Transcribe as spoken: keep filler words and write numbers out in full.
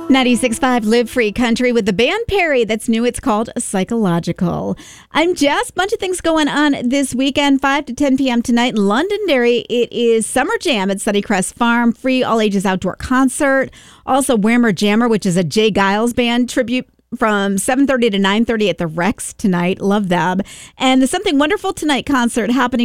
ninety-six point five Live Free Country with the band Perry. That's new. It's called Psychological. I'm Jess. Bunch of things going on this weekend. five to ten p.m. tonight in Londonderry. It is Summer Jam at Sunnycrest Farm. Free all ages outdoor concert. Also Whammer Jammer, which is a Jay Giles band tribute from seven thirty to nine thirty at the Rex tonight. Love them. And the Something Wonderful Tonight concert happening